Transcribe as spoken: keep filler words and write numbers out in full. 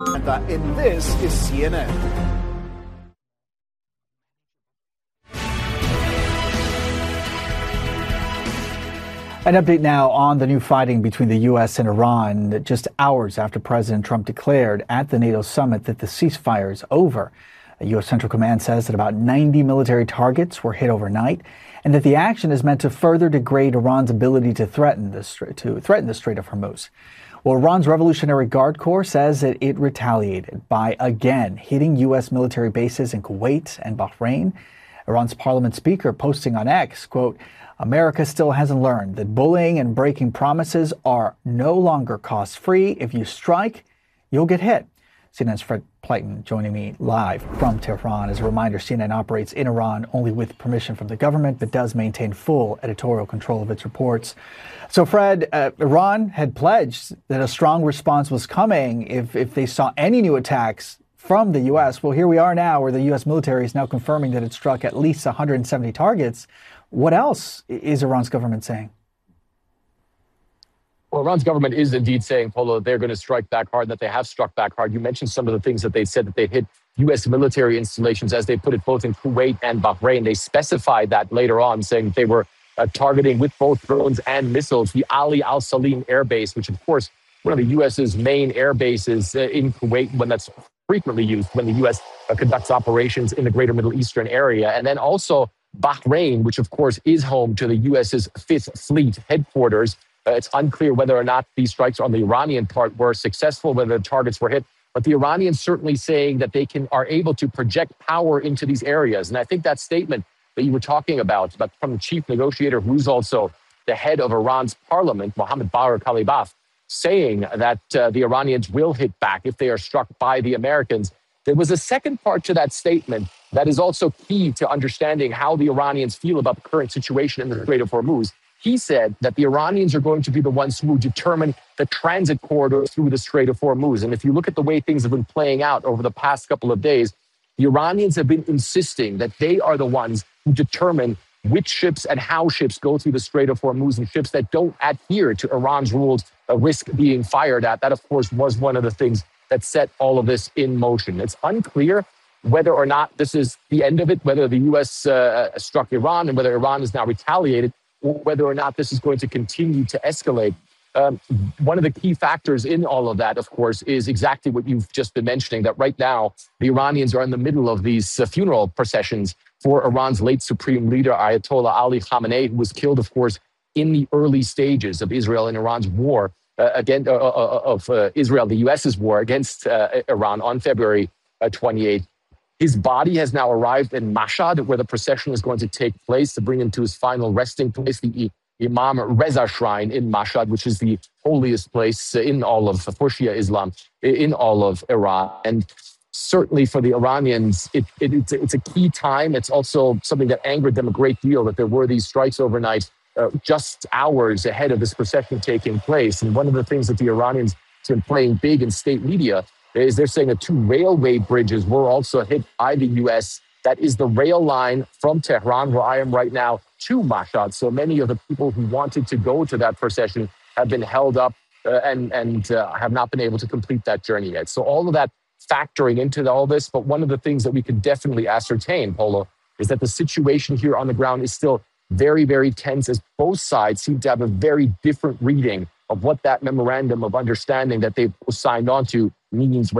And this is C N N. An update now on the new fighting between the U S and Iran, just hours after President Trump declared at the NATO summit that the ceasefire is over. A U S Central Command says that about ninety military targets were hit overnight, and that the action is meant to further degrade Iran's ability to threaten the to threaten the Strait of Hormuz. Well, Iran's Revolutionary Guard Corps says that it retaliated by again hitting U S military bases in Kuwait and Bahrain. Iran's parliament speaker posting on X, quote, "America still hasn't learned that bullying and breaking promises are no longer cost-free. If you strike, you'll get hit." C N N's Fred Plyton joining me live from Tehran. As a reminder, C N N operates in Iran only with permission from the government, but does maintain full editorial control of its reports. So, Fred, uh, Iran had pledged that a strong response was coming if, if they saw any new attacks from the U S. Well, here we are now, where the U S military is now confirming that it struck at least one hundred seventy targets. What else is Iran's government saying? Well, Iran's government is indeed saying, Polo, they're going to strike back hard, that they have struck back hard. You mentioned some of the things that they said, that they hit U S military installations, as they put it, both in Kuwait and Bahrain. They specified that later on, saying that they were uh, targeting with both drones and missiles the Ali Al Salim Air Base, which, of course, one of the U S's main air bases uh, in Kuwait, when that's frequently used when the U S uh, conducts operations in the greater Middle Eastern area. And then also Bahrain, which, of course, is home to the U S's Fifth Fleet headquarters. Uh, it's unclear whether or not these strikes on the Iranian part were successful, whether the targets were hit. But the Iranians certainly saying that they can are able to project power into these areas. And I think that statement that you were talking about, about from the chief negotiator, who's also the head of Iran's parliament, Mohammad Bagher Ghalibaf, saying that uh, the Iranians will hit back if they are struck by the Americans. There was a second part to that statement that is also key to understanding how the Iranians feel about the current situation in the Strait of Hormuz. He said that the Iranians are going to be the ones who determine the transit corridor through the Strait of Hormuz. And if you look at the way things have been playing out over the past couple of days, the Iranians have been insisting that they are the ones who determine which ships and how ships go through the Strait of Hormuz, and ships that don't adhere to Iran's rules uh, risk being fired at. That, of course, was one of the things that set all of this in motion. It's unclear whether or not this is the end of it, whether the U S uh, struck Iran and whether Iran is now retaliated, or whether or not this is going to continue to escalate. Um, one of the key factors in all of that, of course, is exactly what you've just been mentioning, that right now the Iranians are in the middle of these uh, funeral processions for Iran's late supreme leader, Ayatollah Ali Khamenei, who was killed, of course, in the early stages of Israel and Iran's war uh, against, uh, uh, of uh, Israel, the U S's war against uh, Iran on February uh, twenty-eighth. His body has now arrived in Mashhad, where the procession is going to take place to bring him to his final resting place, the Imam Reza Shrine in Mashhad, which is the holiest place in all of for Shia Islam, in all of Iran. And certainly for the Iranians, it, it, it's, a, it's a key time. It's also something that angered them a great deal, that there were these strikes overnight, uh, just hours ahead of this procession taking place. And one of the things that the Iranians have been playing big in state media is they're saying that two railway bridges were also hit by the U S. That is the rail line from Tehran, where I am right now, to Mashhad. So many of the people who wanted to go to that procession have been held up uh, and, and uh, have not been able to complete that journey yet. So all of that factoring into all this. But one of the things that we can definitely ascertain, Polo, is that the situation here on the ground is still very, very tense, as both sides seem to have a very different reading of what that memorandum of understanding that they've signed on to means when